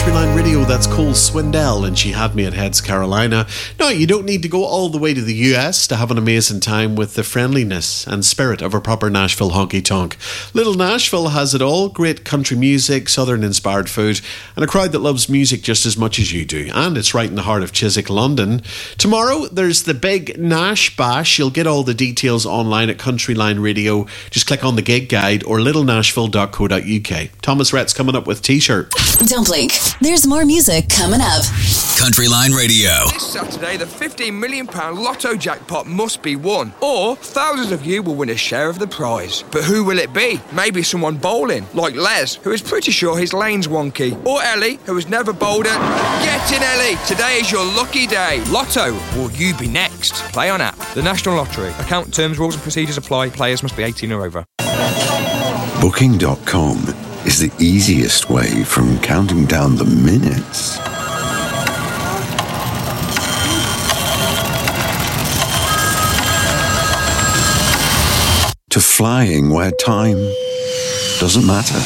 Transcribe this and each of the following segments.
Countryline Radio, that's Cole Swindell, and She Had Me at Heads, Carolina. Now, you don't need to go all the way to the US to have an amazing time with the friendliness and spirit of a proper Nashville honky-tonk. Little Nashville has it all: great country music, southern-inspired food, and a crowd that loves music just as much as you do. And it's right in the heart of Chiswick, London. Tomorrow, there's the big Nash Bash. You'll get all the details online at Countryline Radio. Just click on the gig guide or littlenashville.co.uk. Thomas Rhett's coming up with T-shirt. Don't blink. There's more music coming up. Countryline Radio. This Saturday, the £15 million lotto jackpot must be won, or thousands of you will win a share of the prize. But who will it be? Maybe someone bowling, like Les, who is pretty sure his lane's wonky, or Ellie, who has never bowled it. Get in, Ellie! Today is your lucky day. Lotto, will you be next? Play on app. The National Lottery. Account terms, rules and procedures apply. Players must be 18 or over. Booking.com is the easiest way from counting down the minutes to flying where time doesn't matter.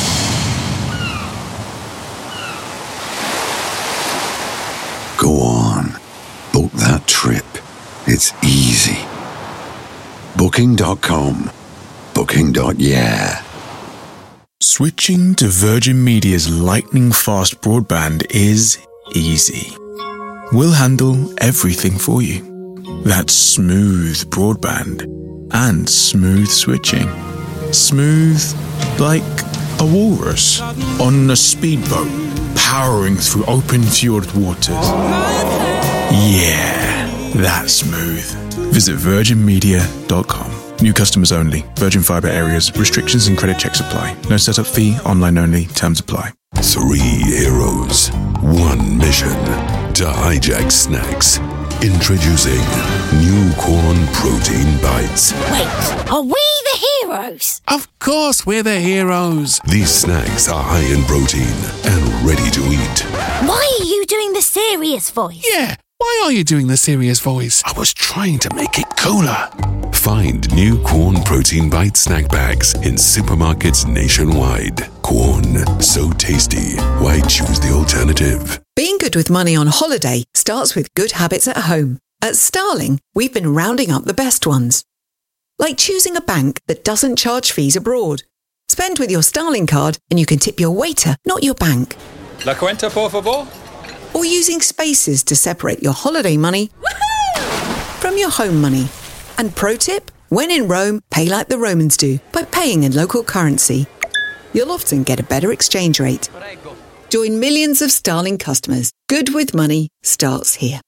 Go on, book that trip. It's easy. Booking.com. Booking.yeah. Switching to Virgin Media's lightning-fast broadband is easy. We'll handle everything for you. That's smooth broadband and smooth switching. Smooth like a walrus on a speedboat powering through open fjord waters. Yeah, that's smooth. Visit virginmedia.com. New customers only. Virgin Fibre areas. Restrictions and credit checks apply. No setup fee. Online only. Terms apply. 3 heroes. 1 mission. To hijack snacks. Introducing new corn protein bites. Wait, are we the heroes? Of course we're the heroes. These snacks are high in protein and ready to eat. Why are you doing the serious voice? Yeah, why are you doing the serious voice? I was trying to make it cooler. Find new Corn Protein Bite snack bags in supermarkets nationwide. Corn, so tasty. Why choose the alternative? Being good with money on holiday starts with good habits at home. At Starling, we've been rounding up the best ones. Like choosing a bank that doesn't charge fees abroad. Spend with your Starling card and you can tip your waiter, not your bank. La cuenta, por favor? Or using spaces to separate your holiday money from your home money. And pro tip, when in Rome, pay like the Romans do by paying in local currency. You'll often get a better exchange rate. Join millions of Starling customers. Good with money starts here.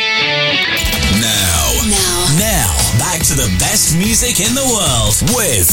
Now, back to the best music in the world with